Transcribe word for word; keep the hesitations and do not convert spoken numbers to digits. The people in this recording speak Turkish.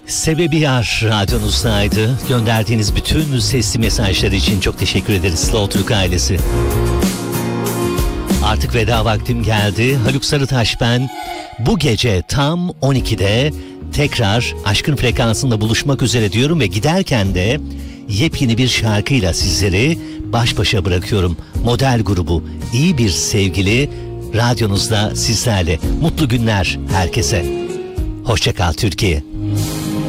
Sebebi Yar radyonuzdaydı. Gönderdiğiniz bütün sesli mesajlar için çok teşekkür ederiz Slow Türk ailesi. Artık veda vaktim geldi. Haluk Sarıtaş ben. Bu gece tam on ikide tekrar Aşkın Frekansı'nda buluşmak üzere diyorum ve giderken de yepyeni bir şarkıyla sizleri baş başa bırakıyorum. Model grubu iyi bir sevgili radyonuzda sizlerle. Mutlu günler herkese. Hoşça kal Türkiye.